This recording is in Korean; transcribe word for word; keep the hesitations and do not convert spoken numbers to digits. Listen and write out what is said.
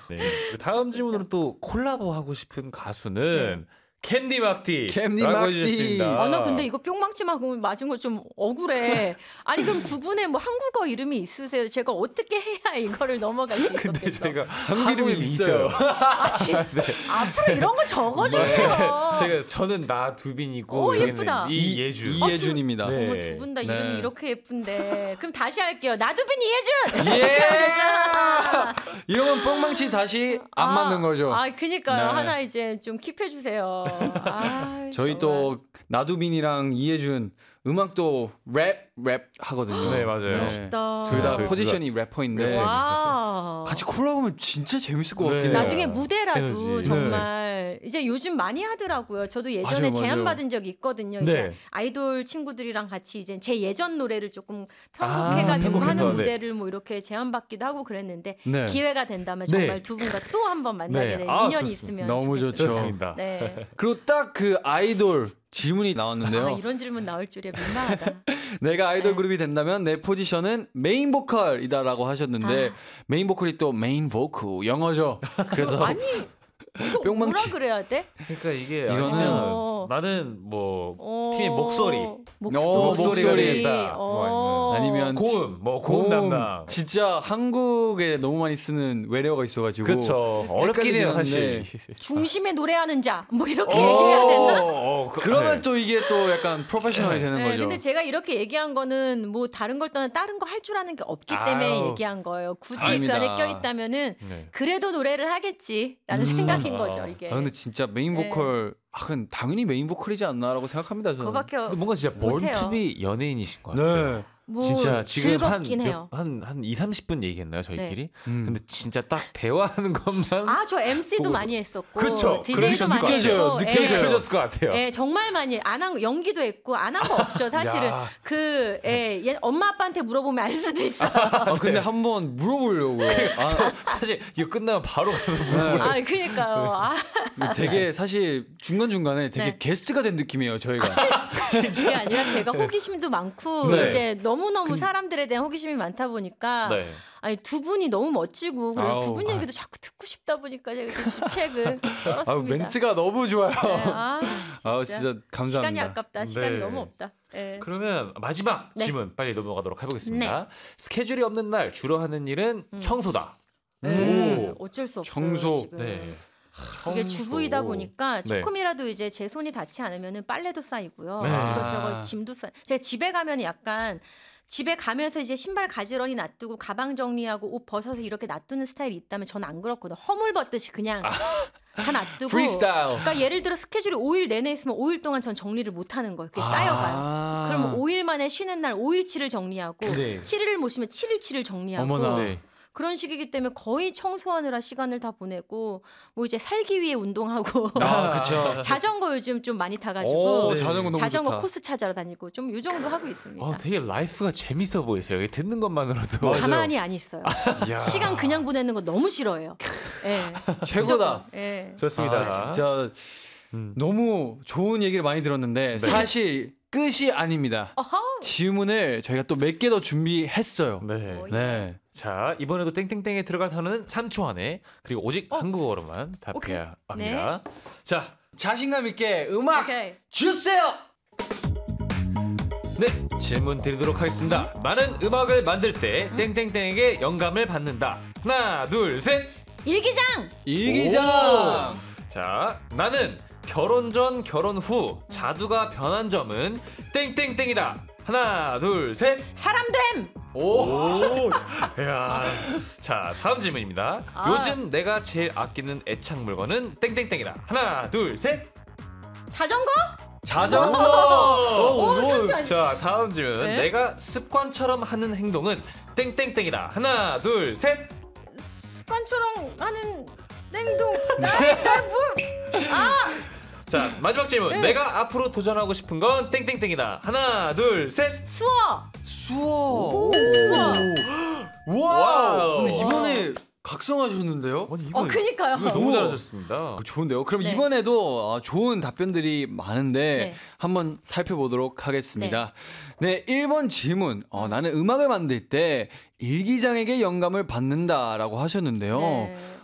네. 다음 질문으로 또 콜라보 하고 싶은 가수는 네. 캔디 막디. 캔디 라고 막디. 해주셨습니다. 아, 나 근데 이거 뿅망치하고 맞은 거 좀 억울해. 아니 그럼 두 분의 뭐 한국어 이름이 있으세요? 제가 어떻게 해야 이거를 넘어갈 수 있겠어요? 근데 저희가 한국 이름이 있어요. 아, 지, 앞으로 이런 거 적어주세요. 제가 저는 나두빈이고 오, 저희는 예쁘다. 이예준. 이예준입니다. 네. 어머, 두 분 다 네. 이름이 이렇게 예쁜데. 그럼 다시 할게요. 나두빈 이예준. 예! 이러면 뻥망치 다시 안 아, 맞는 거죠. 아, 그니까요. 네. 하나 이제 좀 킵해 주세요. 아, 저희 정말. 또 나두빈이랑 이예준 음악도 랩, 랩 하거든요. 네, 맞아요. 멋있다. 둘 다 네, 저희 포지션이 래퍼인데 네. 와. 같이 콜라보하면 진짜 재밌을 것 네. 같긴 해요. 나중에 무대라도 에너지. 정말 이제 요즘 많이 하더라고요. 저도 예전에 맞아요, 맞아요. 제안 받은 적이 있거든요. 네. 이제 아이돌 친구들이랑 같이 이제 제 예전 노래를 조금 아, 편곡해가지고 편곡해서, 하는 네. 무대를 뭐 이렇게 제안 받기도 하고 그랬는데 네. 기회가 된다면 네. 정말 두 분과 또 한 번 만나게 네. 될 아, 인연이 좋습니다. 있으면 너무 좋겠어요. 좋죠. 좋습니다. 네. 그리고 딱 그 아이돌 질문이 아, 나왔는데요. 이런 질문 나올 줄이야 민망하다. 내가 아이돌 네. 그룹이 된다면 내 포지션은 메인 보컬이다라고 하셨는데 아. 메인 보컬이 또 메인 보컬 영어죠. 그래서 아니 이거 뭐라 뿅망치. 그래야 돼? 그러니까 이게 이거는- 아니면 어. 나는 뭐 어. 팀의 목소리, 목소리, 어, 목소리가 목소리. 되겠다. 어. 아니면 고음, 뭐 고음 담당. 진짜 한국에 너무 많이 쓰는 외래어가 있어가지고 그렇죠. 어렵긴 해요 사실. 중심에 노래하는 자 뭐 이렇게 어, 얘기해야 되나? 어, 그- 그러면 네. 또 이게 또 약간 프로페셔널이 되는 네, 거죠. 근데 제가 이렇게 얘기한 거는 뭐 다른 걸 떠나 다른 거 할 줄 아는 게 없기 때문에 아우. 얘기한 거예요. 굳이 그 아닙니다. 안에 껴있다면은 네. 그래도 노래를 하겠지라는 생각인 아. 거죠 이게. 아 근데 진짜 메인 네. 보컬 아 그건 당연히 메인 보컬이지 않나라고 생각합니다 저는. 그거밖에 근데 뭔가 진짜 born 못해요. to be 연예인이신 것 같아요. 네. 뭐 진짜 지금 즐겁긴 해요. 한한한 이삼십 분 얘기했나요 저희끼리? 음. 근데 진짜 딱 대화하는 것만 아 저 엠시도 보고- 많이 했었고 그쵸. 디제이도 많이 느껴져요. 했고 느껴져요. 예. 느껴졌을 것 같아요. 예, 정말 많이 안 한 연기도 했고 안 한 거 없죠 사실은. 야. 그 예, 얘 엄마 아빠한테 물어보면 알 수도 있어. 아 근데 한번 물어보려고요. 아, 사실 이거 끝나면 바로 가서 네. 아 그러니까요. 아 되게 사실 중간 중간에 되게 네. 게스트가 된 느낌이에요 저희가. 그게 아니라 제가 호기심도 많고 네. 이제 너무 너무 사람들에 대한 호기심이 많다 보니까 네. 아니 두 분이 너무 멋지고 그래 아우, 두 분 얘기도 자꾸 듣고 싶다 보니까 제가 그 주책을 떨었습니다. 아 멘트가 너무 좋아요. 네, 아, 진짜. 아 진짜 감사합니다. 시간이 아깝다. 시간이 네. 너무 없다. 예. 그러면 마지막 네. 질문 빨리 넘어가도록 해보겠습니다. 스케줄이 없는 날 주로 하는 일은 음. 청소다. 네, 오. 어쩔 수 없어요. 청소. 지금. 네. 이게 청소. 주부이다 보니까 네. 조금이라도 이제 제 손이 닿지 않으면은 빨래도 쌓이고요. 네. 이것저것 짐도 쌓. 제가 집에 가면 약간 집에 가면서 이제 신발 가지런히 놔두고 가방 정리하고 옷 벗어서 이렇게 놔두는 스타일이 있다면 저는 안 그렇거든요. 허물 벗듯이 그냥 다 놔두고. 프리스타일. 그러니까 예를 들어 스케줄이 오 일 내내 있으면 오 일 동안 전 정리를 못 하는 거예요. 그게 쌓여가요. 아. 그럼 오 일 만에 쉬는 날 오 일치를 정리하고 네. 칠 일을 못 쉬면 칠 일치를 정리하고 어머나. 네. 그런 식이기 때문에 거의 청소하느라 시간을 다 보내고 뭐 이제 살기 위해 운동하고 아 그쵸. 자전거 요즘 좀 많이 타가지고 오 네. 자전거 너무 자전거 좋다. 코스 찾아러 다니고 좀 요 정도 하고 있습니다. 어, 되게 라이프가 재밌어 보이세요. 이게 듣는 것만으로도. 맞아요. 가만히 안 있어요. 이야. 시간 그냥 보내는 거 너무 싫어해요. 예. 최고다. 예. 좋습니다. 아, 진짜 음. 너무 좋은 얘기를 많이 들었는데 네. 사실 끝이 아닙니다. 어허. 질문을 저희가 또 몇 개 더 준비했어요. 네. 어, 네. 자, 이번에도 땡땡땡에 들어갈 단어는 삼 초 안에 그리고 오직 어. 한국어로만 오케이. 답해야 합니다. 자, 자신감 있게 음악 오케이. 주세요. 네, 질문 드리도록 하겠습니다. 나는 음악을 만들 때 음. 땡땡땡에게 영감을 받는다. 하나, 둘, 셋. 일기장. 일기장. 오! 자, 나는 결혼 전, 결혼 후 자두가 변한 점은 땡땡땡이다. 하나, 둘, 셋. 사람됨. 오, 야, 자 다음 질문입니다. 아. 요즘 내가 제일 아끼는 애착 물건은 땡땡땡이다. 하나, 둘, 셋. 자전거. 자전거. 오, 오, 진짜. 자 다음 질문. 네? 내가 습관처럼 하는 행동은 땡땡땡이다. 하나, 둘, 셋. 습관처럼 하는 행동. 나뭐 아. 자 마지막 질문. 네. 내가 앞으로 도전하고 싶은 건 땡땡땡이다. 하나, 둘, 셋. 수어. 수어. 수어. 와. 와우. 근데 이번에 각성하셨는데요? 아니, 어, 그니까요. 이거 너무 우와. 잘하셨습니다. 어, 좋은데요. 그럼 네. 이번에도 어, 좋은 답변들이 많은데 네. 한번 살펴보도록 하겠습니다. 네, 일 번 질문. 어, 나는 음악을 만들 때 일기장에게 영감을 받는다라고 하셨는데요. 네.